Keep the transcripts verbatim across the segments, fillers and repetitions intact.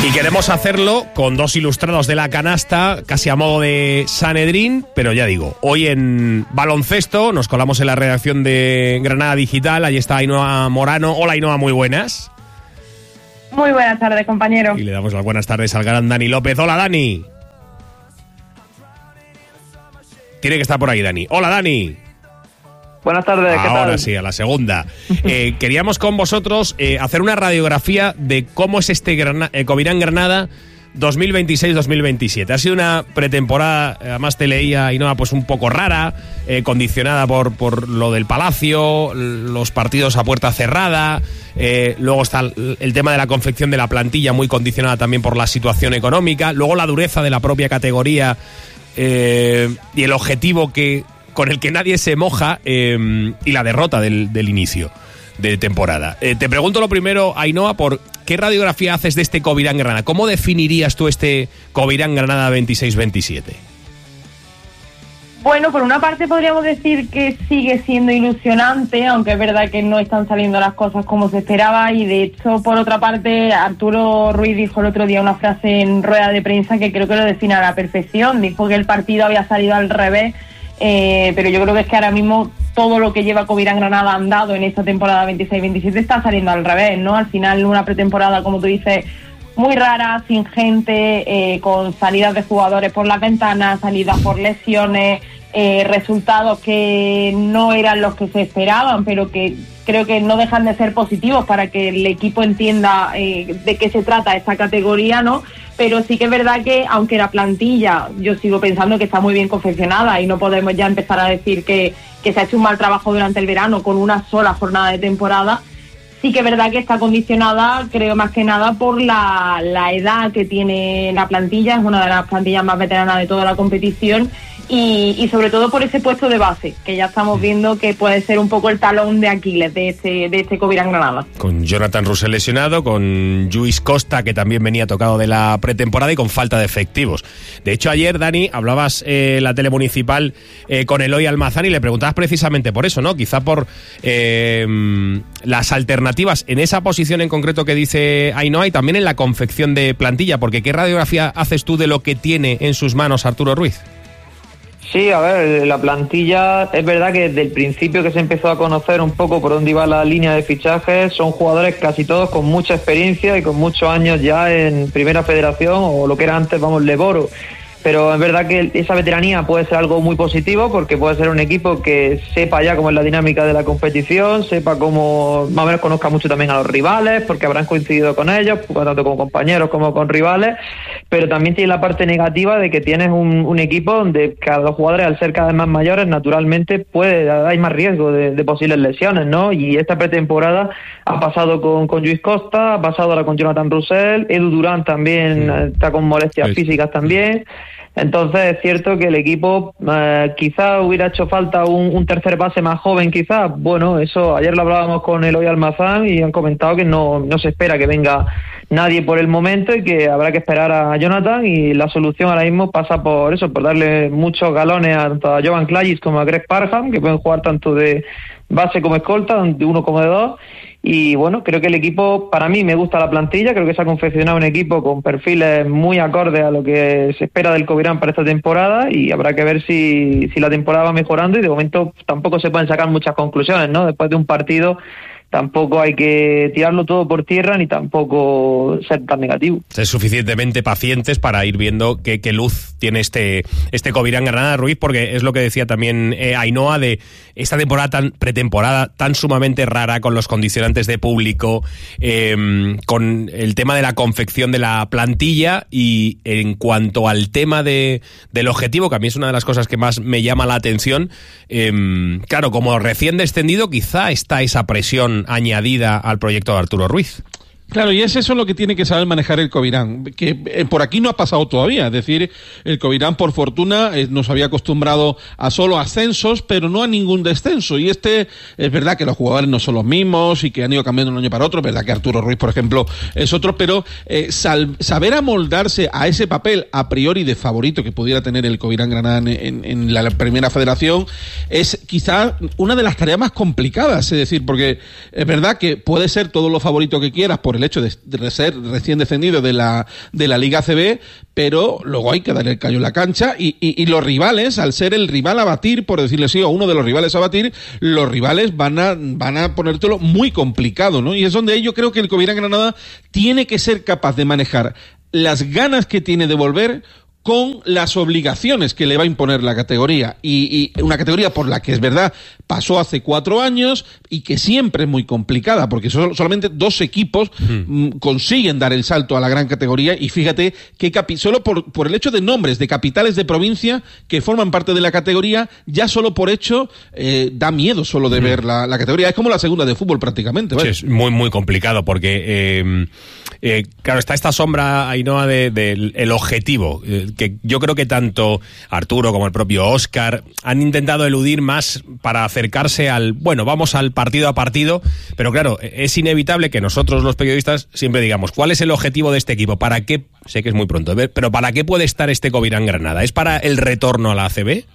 Y queremos hacerlo con dos ilustrados de la canasta, casi a modo de Sanedrín, pero ya digo, hoy en baloncesto nos colamos en la redacción de Granada Digital. Allí está Ainhoa Morano. Hola, Ainhoa, muy buenas. Muy buenas tardes, compañero. Y le damos las buenas tardes al gran Dani López. Hola, Dani. Tiene que estar por ahí, Dani. Hola, Dani. Buenas tardes, ¿qué tal? Ahora sí, a la segunda. Eh, queríamos con vosotros eh, hacer una radiografía de cómo es este Grana- eh, Covirán Granada dos mil veintiséis dos mil veintisiete. Ha sido una pretemporada, además te leía, Ainhoa, pues un poco rara, eh, condicionada por, por lo del Palacio, los partidos a puerta cerrada, eh, luego está el, el tema de la confección de la plantilla, muy condicionada también por la situación económica, luego la dureza de la propia categoría eh, y el objetivo que con el que nadie se moja eh, y la derrota del, del inicio de temporada. Eh, te pregunto lo primero, Ainhoa, por qué radiografía haces de este Covirán Granada. ¿Cómo definirías tú este Covirán Granada veintiséis veintisiete? Bueno, por una parte podríamos decir que sigue siendo ilusionante, aunque es verdad que no están saliendo las cosas como se esperaba, y de hecho, por otra parte, Arturo Ruiz dijo el otro día una frase en rueda de prensa que creo que lo define a la perfección. Dijo que el partido había salido al revés, eh, pero yo creo que es que ahora mismo todo lo que lleva Covirán Granada andado en esta temporada veintiséis veintisiete está saliendo al revés, ¿no? Al final una pretemporada, como tú dices, muy rara, sin gente, eh, con salidas de jugadores por las ventanas, salidas por lesiones, eh, resultados que no eran los que se esperaban, pero que creo que no dejan de ser positivos para que el equipo entienda eh, de qué se trata esta categoría, ¿no? Pero sí que es verdad que, aunque la plantilla, yo sigo pensando que está muy bien confeccionada y no podemos ya empezar a decir que, que se ha hecho un mal trabajo durante el verano con una sola jornada de temporada. Sí que es verdad que está condicionada, creo más que nada, por la, la edad que tiene la plantilla. Es una de las plantillas más veteranas de toda la competición. Y, y sobre todo por ese puesto de base, que ya estamos viendo que puede ser un poco el talón de Aquiles de este, de este Covirán Granada. Con Jonathan Russell lesionado, con Lluís Costa, que también venía tocado de la pretemporada, y con falta de efectivos. De hecho, ayer, Dani, hablabas en eh, la tele municipal eh, con Eloy Almazán y le preguntabas precisamente por eso, ¿no? Quizá por eh, las alternativas en esa posición en concreto que dice Ainhoa, y también en la confección de plantilla, porque ¿qué radiografía haces tú de lo que tiene en sus manos Arturo Ruiz? Sí, a ver, la plantilla, es verdad que desde el principio que se empezó a conocer un poco por dónde iba la línea de fichajes, son jugadores casi todos con mucha experiencia y con muchos años ya en Primera Federación, o lo que era antes, vamos, Leboro. Pero es verdad que esa veteranía puede ser algo muy positivo, porque puede ser un equipo que sepa ya cómo es la dinámica de la competición, sepa cómo, más o menos conozca mucho también a los rivales, porque habrán coincidido con ellos, tanto como compañeros como con rivales. Pero también tiene la parte negativa de que tienes un, un equipo donde cada dos jugadores, al ser cada vez más mayores, naturalmente puede hay más riesgo de, de posibles lesiones, ¿no? Y esta pretemporada ha pasado con, con Lluís Costa, ha pasado ahora con Jonathan Russell, Edu Durán también sí. está con molestias sí. físicas también. Entonces es cierto que el equipo eh, quizá hubiera hecho falta un, un tercer base más joven, quizá. Bueno, eso ayer lo hablábamos con Eloy Almazán y han comentado que no, no se espera que venga nadie por el momento y que habrá que esperar a Jonathan, y la solución ahora mismo pasa por eso, por darle muchos galones tanto a Jovan Klajis como a Greg Parham, que pueden jugar tanto de base como escolta, de uno como de dos. Y bueno, creo que el equipo, para mí me gusta la plantilla, creo que se ha confeccionado un equipo con perfiles muy acordes a lo que se espera del Covirán para esta temporada, y habrá que ver si, si la temporada va mejorando, y de momento tampoco se pueden sacar muchas conclusiones, ¿no? Después de un partido tampoco hay que tirarlo todo por tierra ni tampoco ser tan negativo. Ser suficientemente pacientes para ir viendo qué, qué luz tiene este, este Covirán Granada, Ruiz, porque es lo que decía también eh, Ainhoa, de esta temporada tan pretemporada, tan sumamente rara, con los condicionantes de público, eh, con el tema de la confección de la plantilla, y en cuanto al tema de, del objetivo, que a mí es una de las cosas que más me llama la atención, eh, claro, como recién descendido, quizá está esa presión añadida al proyecto de Arturo Ruiz. Claro, y es eso lo que tiene que saber manejar el Covirán, que eh, por aquí no ha pasado todavía. Es decir, el Covirán, por fortuna, eh, nos había acostumbrado a solo ascensos, pero no a ningún descenso. Y este, es verdad que los jugadores no son los mismos y que han ido cambiando de un año para otro. Es verdad que Arturo Ruiz, por ejemplo, es otro, pero eh, sal, saber amoldarse a ese papel a priori de favorito que pudiera tener el Covirán Granada en, en, en la Primera Federación es quizá una de las tareas más complicadas. Es decir, porque es verdad que puede ser todo lo favorito que quieras por el el hecho de, de ser recién descendido de la, de la Liga A C B, pero luego hay que dar el callo en la cancha y, y, y los rivales, al ser el rival a batir, por decirlo así, o uno de los rivales a batir, los rivales van a, van a ponértelo muy complicado, ¿no? Y es donde yo creo que el Covirán Granada tiene que ser capaz de manejar las ganas que tiene de volver con las obligaciones que le va a imponer la categoría, y, y una categoría por la que es verdad pasó hace cuatro años y que siempre es muy complicada, porque so, solamente dos equipos mm. consiguen dar el salto a la gran categoría, y fíjate que capi- solo por, por el hecho de nombres de capitales de provincia que forman parte de la categoría, ya solo por hecho eh, da miedo solo de mm. ver la, la categoría. Es como la segunda de fútbol prácticamente, ¿vale? Sí, es muy muy complicado porque eh, eh, claro, está esta sombra, Ainhoa, del de, de, el objetivo, eh, que yo creo que tanto Arturo como el propio Óscar han intentado eludir más para acercarse al, bueno, vamos al partido a partido, pero claro, es inevitable que nosotros los periodistas siempre digamos, ¿cuál es el objetivo de este equipo? ¿Para qué? Sé que es muy pronto, pero ¿para qué puede estar este Covirán Granada? ¿Es para el retorno a la A C B?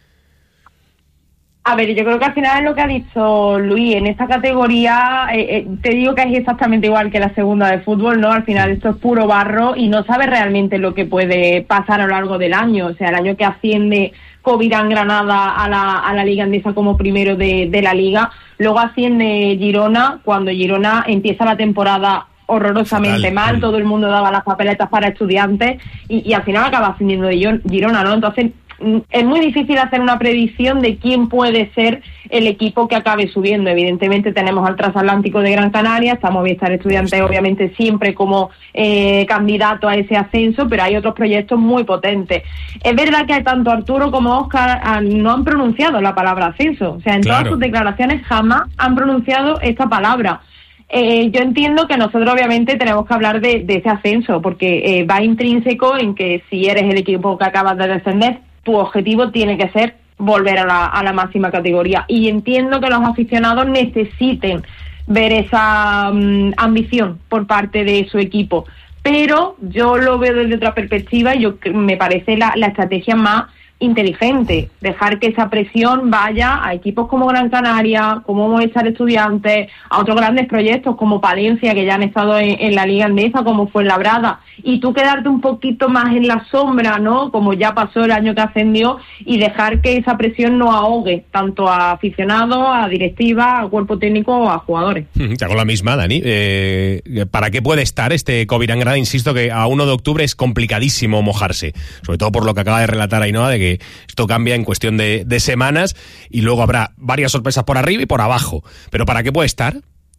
A ver, yo creo que al final es lo que ha dicho Luis, en esta categoría, eh, eh, te digo que es exactamente igual que la segunda de fútbol, ¿no? Al final esto es puro barro y no sabes realmente lo que puede pasar a lo largo del año. O sea, el año que asciende Covirán Granada a la, a la Liga Endesa como primero de, de la Liga, luego asciende Girona, cuando Girona empieza la temporada horrorosamente Fatal. mal, todo el mundo daba las papeletas para Estudiantes y, y al final acaba ascendiendo de Girona, ¿no? Entonces es muy difícil hacer una predicción de quién puede ser el equipo que acabe subiendo. Evidentemente tenemos al Transatlántico de Gran Canaria, está Movistar Estudiantes obviamente siempre como eh, candidato a ese ascenso, pero hay otros proyectos muy potentes. Es verdad que tanto Arturo como Óscar han, no han pronunciado la palabra ascenso, o sea, en claro. todas sus declaraciones jamás han pronunciado esta palabra. Eh, yo entiendo que nosotros obviamente tenemos que hablar de, de ese ascenso, porque eh, va intrínseco en que si eres el equipo que acabas de descender, tu objetivo tiene que ser volver a la, a la máxima categoría. Y entiendo que los aficionados necesiten ver esa um, ambición por parte de su equipo. Pero yo lo veo desde otra perspectiva y yo me parece la, la estrategia más inteligente, dejar que esa presión vaya a equipos como Gran Canaria, como Movistar Estudiantes, a otros grandes proyectos como Palencia, que ya han estado en, en la Liga Endesa, como Fuenlabrada, y tú quedarte un poquito más en la sombra, ¿no? Como ya pasó el año que ascendió, y dejar que esa presión no ahogue tanto a aficionados, a directiva, a cuerpo técnico o a jugadores. Te hago la misma, Dani. Eh, ¿Para qué puede estar este Covirán Granada? Insisto que a uno de octubre es complicadísimo mojarse, sobre todo por lo que acaba de relatar Ainhoa, de que esto cambia en cuestión de, de semanas y luego habrá varias sorpresas por arriba y por abajo. ¿Pero para qué puede estar?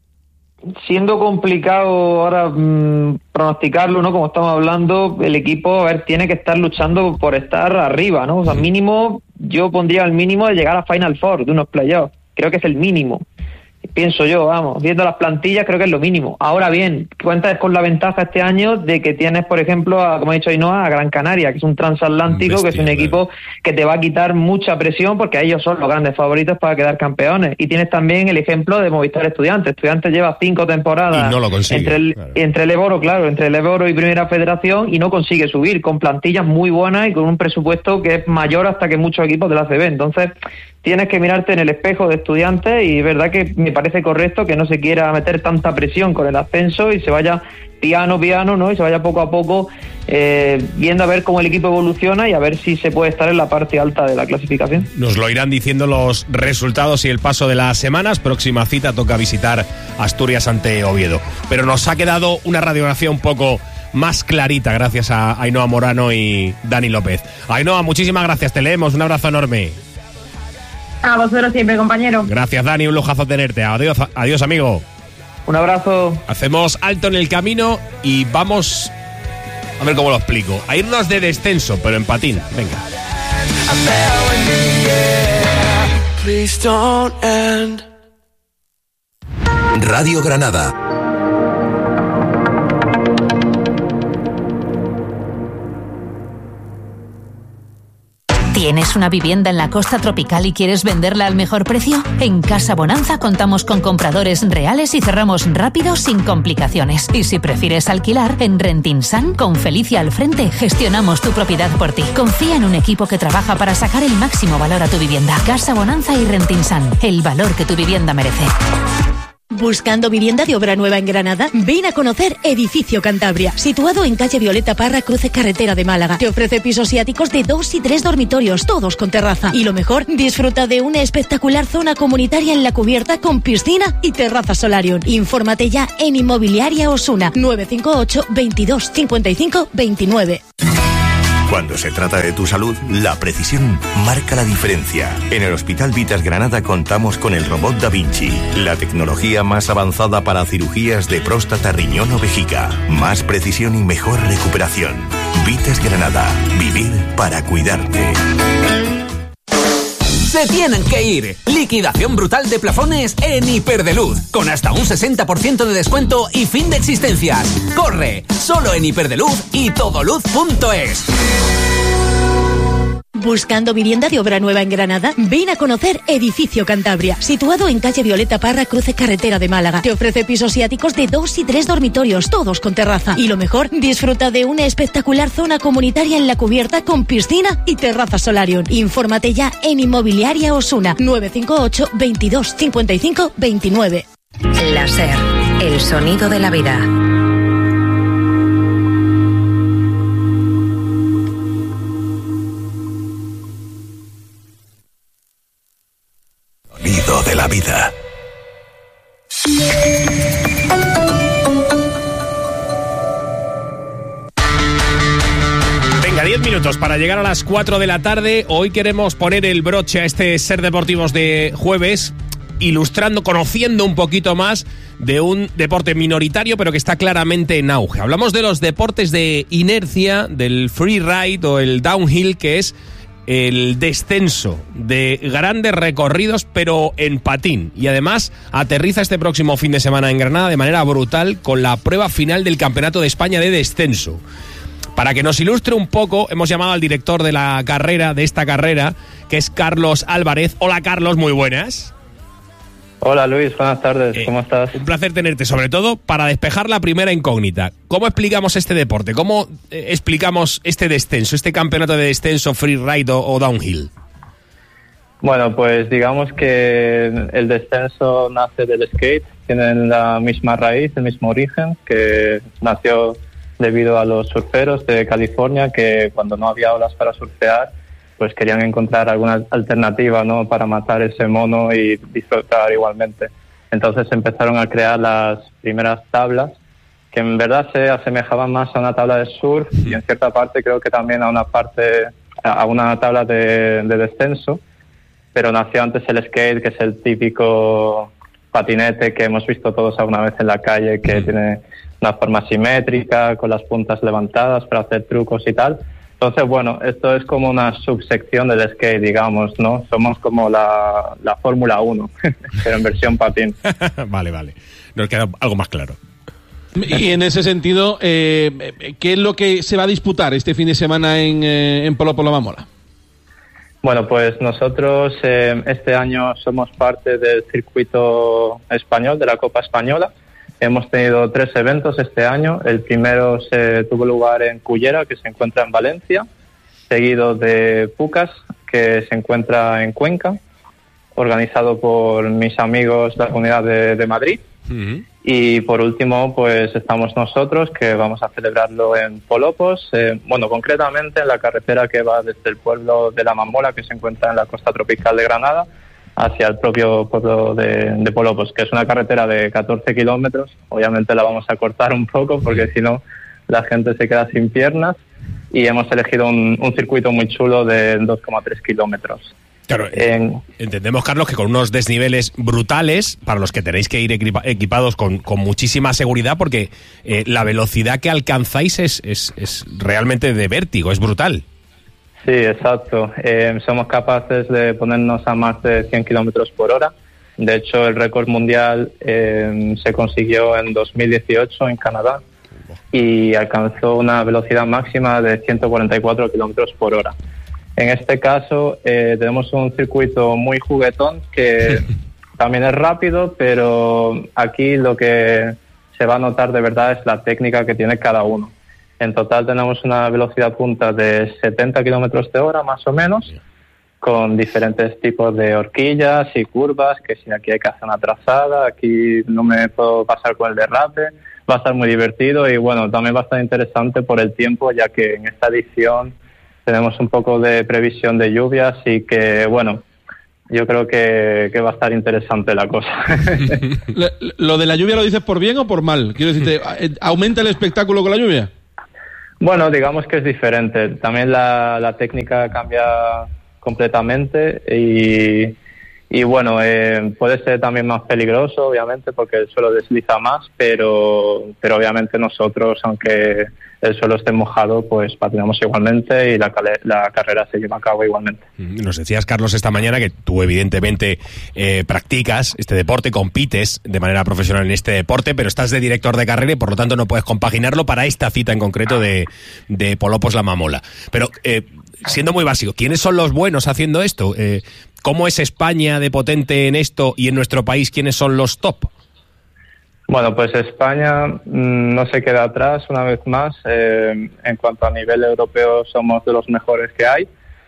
Siendo complicado ahora mmm, pronosticarlo, ¿no? Como estamos hablando, el equipo, a ver, tiene que estar luchando por estar arriba, ¿no? O sea, mínimo, yo pondría el mínimo de llegar a Final Four de unos playoffs. Creo que es el mínimo. Pienso yo, vamos, viendo las plantillas creo que es lo mínimo. Ahora bien, cuentas con la ventaja este año de que tienes, por ejemplo, a, como ha dicho Ainhoa, a Gran Canaria, que es un transatlántico, Bestia, que es un equipo que te va a quitar mucha presión porque ellos son los grandes favoritos para quedar campeones. Y tienes también el ejemplo de Movistar Estudiantes. Estudiantes lleva cinco temporadas y no lo consigue, entre el, claro. entre el Eboro, claro, entre el Eboro y Primera Federación, y no consigue subir, con plantillas muy buenas y con un presupuesto que es mayor hasta que muchos equipos de la A C B. Entonces tienes que mirarte en el espejo de Estudiantes, y es verdad que me parece correcto que no se quiera meter tanta presión con el ascenso y se vaya piano piano, ¿no? Y se vaya poco a poco eh, viendo a ver cómo el equipo evoluciona y a ver si se puede estar en la parte alta de la clasificación. Nos lo irán diciendo los resultados y el paso de las semanas. Próxima cita toca visitar Asturias ante Oviedo. Pero nos ha quedado una radiografía un poco más clarita gracias a Ainhoa Morano y Dani López. Ainhoa, muchísimas gracias, te leemos, un abrazo enorme. A vosotros siempre, compañero. Gracias, Dani, un lujazo tenerte. Adiós, adiós, amigo. Un abrazo. Hacemos alto en el camino y vamos, a ver cómo lo explico, a irnos de descenso, pero en patín. Venga. Radio Granada. ¿Tienes una vivienda en la costa tropical y quieres venderla al mejor precio? En Casa Bonanza contamos con compradores reales y cerramos rápido sin complicaciones. Y si prefieres alquilar, en Rentinsan, con Felicia al frente, gestionamos tu propiedad por ti. Confía en un equipo que trabaja para sacar el máximo valor a tu vivienda. Casa Bonanza y Rentinsan, el valor que tu vivienda merece. ¿Buscando vivienda de obra nueva en Granada? Ven a conocer Edificio Cantabria, situado en calle Violeta Parra, cruce carretera de Málaga. Te ofrece pisos y áticos de dos y tres dormitorios, todos con terraza. Y lo mejor, disfruta de una espectacular zona comunitaria en la cubierta con piscina y terraza Solarium. Infórmate ya en Inmobiliaria Osuna, nueve cinco ocho, veintidós, cincuenta y cinco, veintinueve. Cuando se trata de tu salud, la precisión marca la diferencia. En el Hospital Vitas Granada contamos con el robot Da Vinci, la tecnología más avanzada para cirugías de próstata, riñón o vejiga. Más precisión y mejor recuperación. Vitas Granada. Vivir para cuidarte. Se tienen que ir. Liquidación brutal de plafones en Hiperdeluz, con hasta un sesenta por ciento de descuento y fin de existencias. Corre, solo en Hiperdeluz y todoluz punto es. ¿Buscando vivienda de obra nueva en Granada? Ven a conocer Edificio Cantabria, situado en calle Violeta Parra, cruce carretera de Málaga. Te ofrece pisos y áticos de dos y tres dormitorios, todos con terraza. Y lo mejor, disfruta de una espectacular zona comunitaria en la cubierta con piscina y terraza Solarium. Infórmate ya en Inmobiliaria Osuna, nueve cinco ocho, veintidós, cincuenta y cinco, veintinueve. Láser, el sonido de la vida. Sonido de la vida. Venga, diez minutos para llegar a las cuatro de la tarde. Hoy queremos poner el broche a este Ser Deportivos de jueves, ilustrando, conociendo un poquito más de un deporte minoritario, pero que está claramente en auge. Hablamos de los deportes de inercia, del freeride o el downhill, que es el descenso de grandes recorridos, pero en patín. Y además aterriza este próximo fin de semana en Granada de manera brutal con la prueba final del Campeonato de España de descenso. Para que nos ilustre un poco, hemos llamado al director de la carrera, de esta carrera, que es Carlos Álvarez. Hola, Carlos, muy buenas. Hola, Luis, buenas tardes, ¿cómo eh, estás? Un placer tenerte, sobre todo para despejar la primera incógnita. ¿Cómo explicamos este deporte? ¿Cómo eh, explicamos este descenso, este campeonato de descenso freeride o, o downhill? Bueno, pues digamos que el descenso nace del skate, tienen la misma raíz, el mismo origen, que nació debido a los surferos de California, que cuando no había olas para surfear, pues querían encontrar alguna alternativa, ¿no?, para matar ese mono y disfrutar igualmente. Entonces empezaron a crear las primeras tablas, que en verdad se asemejaban más a una tabla de surf y en cierta parte creo que también a una parte a una tabla de, de descenso, pero nació antes el skate, que es el típico patinete que hemos visto todos alguna vez en la calle, que tiene una forma simétrica, con las puntas levantadas para hacer trucos y tal. Entonces, bueno, esto es como una subsección del skate, digamos, ¿no? Somos como la, la Fórmula uno, pero en versión patín. Vale, vale. Nos queda algo más claro. Y en ese sentido, eh, ¿qué es lo que se va a disputar este fin de semana en, eh, en Polo Polo Mamola? Bueno, pues nosotros eh, este año somos parte del circuito español, de la Copa Española. Hemos tenido tres eventos este año. El primero se tuvo lugar en Cullera, que se encuentra en Valencia, seguido de Pucas, que se encuentra en Cuenca, organizado por mis amigos de la Comunidad de, de Madrid. Uh-huh. Y por último, pues estamos nosotros, que vamos a celebrarlo en Polopos, eh, bueno, concretamente en la carretera que va desde el pueblo de La Mamola, que se encuentra en la costa tropical de Granada, hacia el propio pueblo de, de Polopos, que es una carretera de catorce kilómetros. Obviamente la vamos a cortar un poco porque si no la gente se queda sin piernas, y hemos elegido un, un circuito muy chulo de dos coma tres kilómetros. Claro, en, entendemos, Carlos, que con unos desniveles brutales, para los que tenéis que ir equipa, equipados con, con muchísima seguridad, porque eh, la velocidad que alcanzáis es, es, es realmente de vértigo, es brutal. Sí, exacto. Eh, somos capaces de ponernos a más de cien kilómetros por hora. De hecho, el récord mundial eh, se consiguió en dos mil dieciocho en Canadá y alcanzó una velocidad máxima de ciento cuarenta y cuatro kilómetros por hora. En este caso, eh, tenemos un circuito muy juguetón que también es rápido, pero aquí lo que se va a notar de verdad es la técnica que tiene cada uno. En total tenemos una velocidad punta de setenta kilómetros de hora, más o menos, con diferentes tipos de horquillas y curvas, que si aquí hay que hacer una trazada, aquí no me puedo pasar con el derrape. Va a estar muy divertido y bueno, también va a estar interesante por el tiempo, ya que en esta edición tenemos un poco de previsión de lluvia, así que bueno, yo creo que, que va a estar interesante la cosa. ¿Lo de la lluvia lo dices por bien o por mal? Quiero decirte, ¿aumenta el espectáculo con la lluvia? Bueno, digamos que es diferente. También la, la técnica cambia completamente y... Y bueno, eh, puede ser también más peligroso, obviamente, porque el suelo desliza más, pero, pero obviamente nosotros, aunque el suelo esté mojado, pues patinamos igualmente y la, la carrera se lleva a cabo igualmente. Nos decías, Carlos, esta mañana que tú evidentemente eh, practicas este deporte, compites de manera profesional en este deporte, pero estás de director de carrera y por lo tanto no puedes compaginarlo para esta cita en concreto de, de Polopos La Mamola. Pero eh, siendo muy básico, ¿quiénes son los buenos haciendo esto? Eh, ¿Cómo es España de potente en esto y en nuestro país quiénes son los top? Bueno, pues España mmm, no se queda atrás una vez más. Eh, en cuanto a nivel europeo somos de los mejores que hay.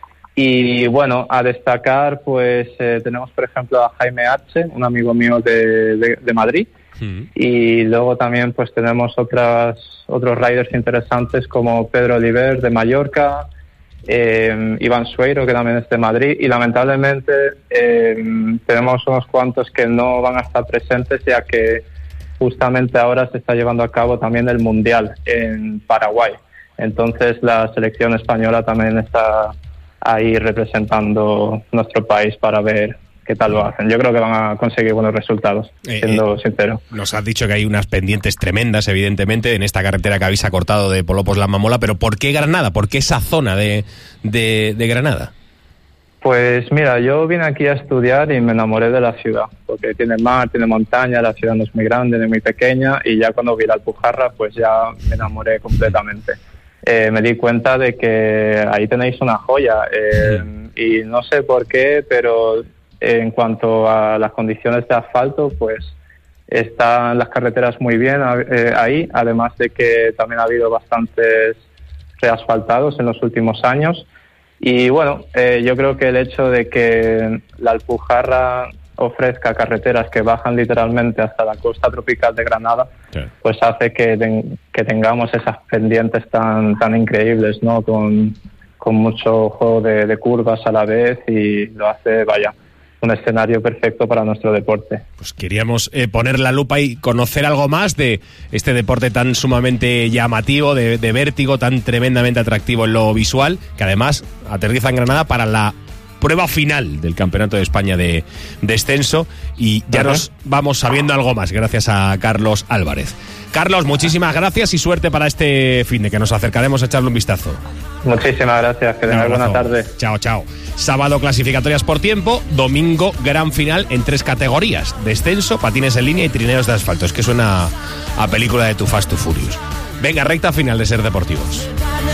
Y bueno, a destacar pues eh, tenemos por ejemplo a Jaime H, un amigo mío de, de, de Madrid. Mm. Y luego también pues tenemos otras otros riders interesantes como Pedro Oliver de Mallorca, Eh, Iván Sueiro, que también es de Madrid, y lamentablemente eh, tenemos unos cuantos que no van a estar presentes, ya que justamente ahora se está llevando a cabo también el Mundial en Paraguay. Entonces la selección española también está ahí representando nuestro país para ver qué tal lo hacen. Yo creo que van a conseguir buenos resultados, siendo eh, eh, sincero. Nos has dicho que hay unas pendientes tremendas, evidentemente, en esta carretera que habéis acortado de Polopos La Mamola, pero ¿por qué Granada? ¿Por qué esa zona de, de, de Granada? Pues mira, yo vine aquí a estudiar y me enamoré de la ciudad, porque tiene mar, tiene montaña, la ciudad no es muy grande ni muy pequeña, y ya cuando vi la Alpujarra, pues ya me enamoré completamente. Eh, me di cuenta de que ahí tenéis una joya, eh, y no sé por qué, pero en cuanto a las condiciones de asfalto, pues están las carreteras muy bien eh, ahí, además de que también ha habido bastantes reasfaltados en los últimos años. Y bueno, eh, yo creo que el hecho de que la Alpujarra ofrezca carreteras que bajan literalmente hasta la costa tropical de Granada, sí, pues hace que, ten, que tengamos esas pendientes tan tan increíbles, ¿no? Con, con mucho juego de, de curvas a la vez, y lo hace, vaya, un escenario perfecto para nuestro deporte. Pues queríamos eh, poner la lupa y conocer algo más de este deporte tan sumamente llamativo, de, de vértigo, tan tremendamente atractivo en lo visual, que además aterriza en Granada para la prueba final del Campeonato de España de Descenso, y ya uh-huh. nos vamos sabiendo algo más gracias a Carlos Álvarez. Carlos, muchísimas gracias y suerte para este fin de que nos acercaremos a echarle un vistazo. Muchísimas gracias, que tengas buena tarde. Chao, chao. Sábado clasificatorias por tiempo, domingo gran final en tres categorías: descenso, patines en línea y trineos de asfalto. Es que suena a película de Too Fast Too Furious. Venga, recta final de Ser Deportivos.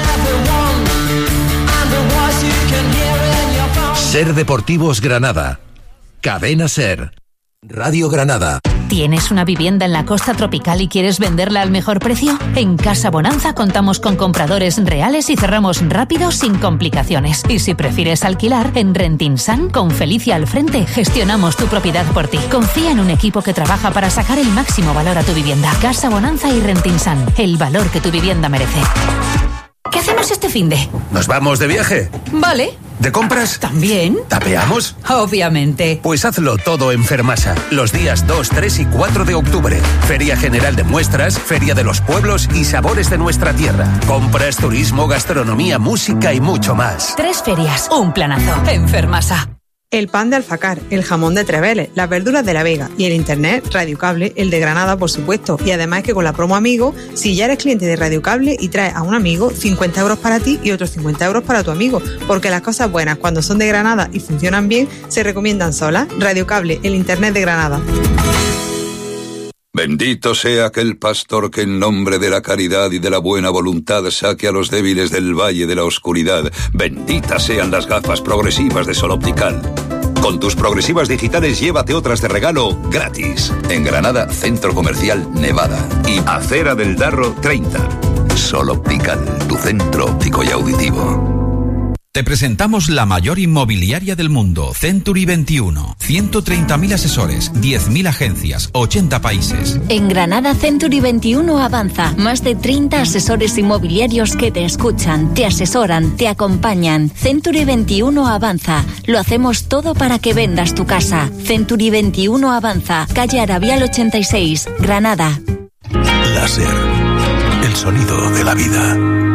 Ser Deportivos Granada. Cadena Ser. Radio Granada. ¿Tienes una vivienda en la costa tropical y quieres venderla al mejor precio? En Casa Bonanza contamos con compradores reales y cerramos rápido sin complicaciones. Y si prefieres alquilar, en Rentinsan, con Felicia al frente, gestionamos tu propiedad por ti. Confía en un equipo que trabaja para sacar el máximo valor a tu vivienda. Casa Bonanza y Rentinsan, el valor que tu vivienda merece. ¿Qué hacemos este finde? ¿Nos vamos de viaje? Vale. ¿De compras? ¿También? ¿Tapeamos? Obviamente. Pues hazlo todo en Fermasa, los días dos, tres y cuatro de octubre. Feria General de Muestras, Feria de los Pueblos y Sabores de nuestra tierra. Compras, turismo, gastronomía, música y mucho más. Tres ferias, un planazo. En Fermasa. El pan de Alfacar, el jamón de Treveles, las verduras de La Vega y el internet Radio Cable, el de Granada, por supuesto. Y además es que con la promo Amigo, si ya eres cliente de Radio Cable y traes a un amigo, cincuenta euros para ti y otros cincuenta euros para tu amigo. Porque las cosas buenas, cuando son de Granada y funcionan bien, se recomiendan solas. Radio Cable, el internet de Granada. Bendito sea aquel pastor que en nombre de la caridad y de la buena voluntad saque a los débiles del valle de la oscuridad. Benditas sean las gafas progresivas de Sol Optical. Con tus progresivas digitales llévate otras de regalo gratis. En Granada, Centro Comercial Nevada y Acera del Darro treinta. Sol Optical, tu centro óptico y auditivo. Te presentamos la mayor inmobiliaria del mundo, Century veintiuno. ciento treinta mil asesores, diez mil agencias, ochenta países. En Granada, Century veintiuno avanza. Más de treinta asesores inmobiliarios que te escuchan, te asesoran, te acompañan. Century veintiuno avanza. Lo hacemos todo para que vendas tu casa. Century veintiuno avanza. Calle Arabial ochenta y seis, Granada. Láser. El sonido de la vida.